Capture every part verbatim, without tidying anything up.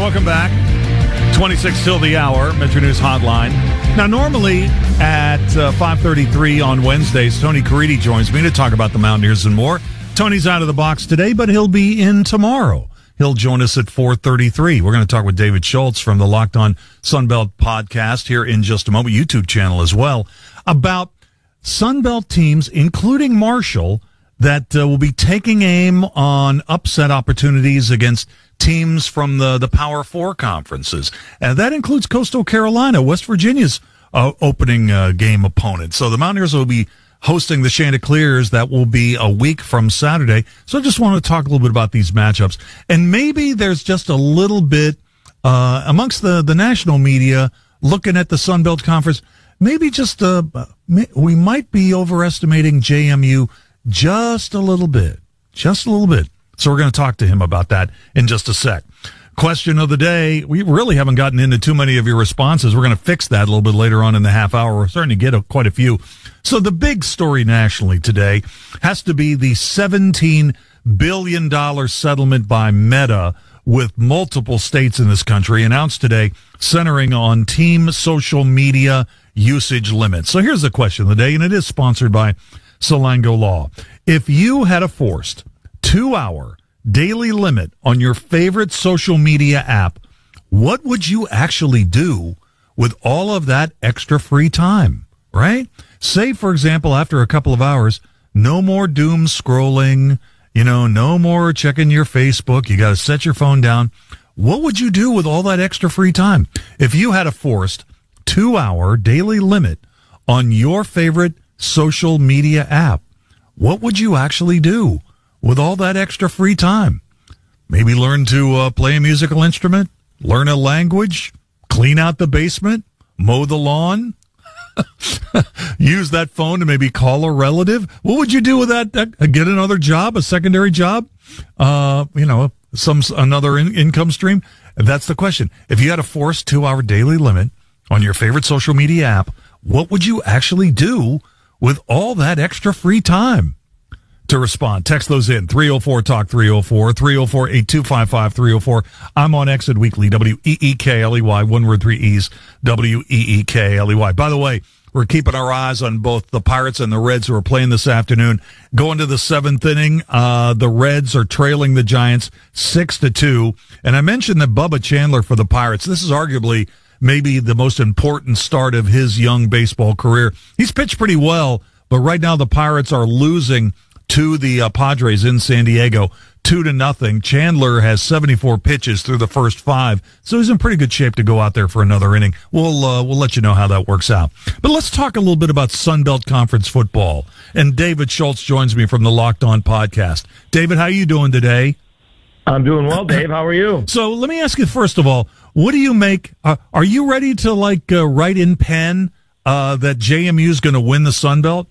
Welcome back. twenty-six till the hour, Metro News Hotline. Now, normally at uh, five thirty-three on Wednesdays, Tony Caridi joins me to talk about the Mountaineers and more. Tony's out of the box today, but he'll be in tomorrow. He'll join us at four thirty-three. We're going to talk with David Schultz from the Locked On Sunbelt podcast here in just a moment, YouTube channel as well, about Sunbelt teams, including Marshall, that uh, will be taking aim on upset opportunities against teams from the, the Power Four conferences. And that includes Coastal Carolina, West Virginia's uh, opening uh, game opponent. So the Mountaineers will be hosting the Chanticleers. That will be a week from Saturday. So I just want to talk a little bit about these matchups. And maybe there's just a little bit uh, amongst the, the national media looking at the Sunbelt Conference. Maybe just uh, we might be overestimating J M U just a little bit. Just a little bit. So we're going to talk to him about that in just a sec. Question of the day. We really haven't gotten into too many of your responses. We're going to fix that a little bit later on in the half hour. We're starting to get a, quite a few. So the big story nationally today has to be the seventeen billion dollars settlement by Meta with multiple states in this country announced today, centering on team social media usage limits. So here's the question of the day, and it is sponsored by Salango Law. If you had a forced two-hour daily limit on your favorite social media app, what would you actually do with all of that extra free time, right? Say, for example, after a couple of hours, no more doom scrolling, you know, no more checking your Facebook. You got to set your phone down. What would you do with all that extra free time? If you had a forced two-hour daily limit on your favorite social media app, what would you actually do with all that extra free time? Maybe learn to uh, play a musical instrument, learn a language, clean out the basement, mow the lawn, use that phone to maybe call a relative. What would you do with that? Uh, get another job, a secondary job, uh, you know, some another in- income stream? That's the question. If you had a forced two-hour daily limit on your favorite social media app, what would you actually do with all that extra free time? To respond, text those in, three oh four talk three oh four, three oh four, eight two five five, three oh four. I'm on Exit Weekly, W E E K L E Y, one word, three E's, W E E K L E Y. By the way, we're keeping our eyes on both the Pirates and the Reds who are playing this afternoon. Going to the seventh inning, uh, the Reds are trailing the Giants six to two. And I mentioned that Bubba Chandler for the Pirates, this is arguably maybe the most important start of his young baseball career. He's pitched pretty well, but right now the Pirates are losing to the uh, Padres in San Diego, two to nothing. Chandler has seventy-four pitches through the first five, so he's in pretty good shape to go out there for another inning. We'll uh, we'll let you know how that works out. But let's talk a little bit about Sunbelt Conference football. And David Schultz joins me from the Locked On podcast. David, how are you doing today? I'm doing well, Dave. How are you? So let me ask you first of all, what do you make? Uh, are you ready to like uh, write in pen uh, that J M U is going to win the Sunbelt?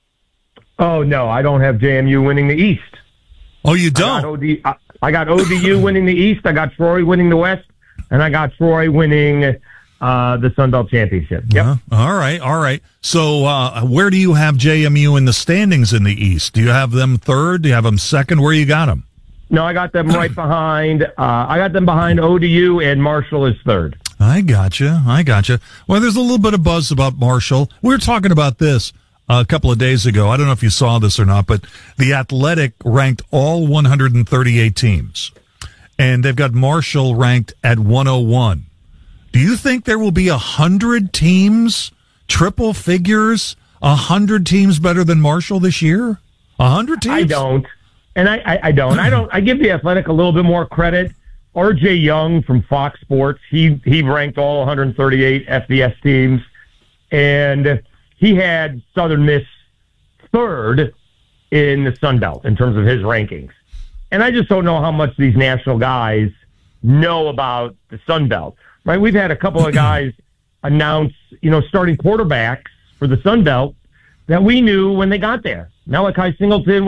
Oh, no, I don't have J M U winning the East. Oh, you don't? I got, O D, I, I got O D U winning the East, I got Troy winning the West, and I got Troy winning uh, the Sun Belt Championship. Yep. Uh, all right, all right. So uh, where do you have J M U in the standings in the East? Do you have them third? Do you have them second? Where you got them? No, I got them right behind. Uh, I got them behind O D U, and Marshall is third. I gotcha. I gotcha. Well, there's a little bit of buzz about Marshall. We were talking about this a couple of days ago. I don't know if you saw this or not, but The Athletic ranked all one hundred thirty-eight teams, and they've got Marshall ranked at one oh one. Do you think there will be one hundred teams, triple figures, one hundred teams better than Marshall this year? one hundred teams? I don't. And I, I, I don't. I don't. I give The Athletic a little bit more credit. R J Young from Fox Sports, he, he ranked all one hundred thirty-eight F B S teams, and he had Southern Miss third in the Sun Belt in terms of his rankings. And I just don't know how much these national guys know about the Sun Belt, right? We've had a couple of guys announce, you know, starting quarterbacks for the Sun Belt that we knew when they got there. Malachi Singleton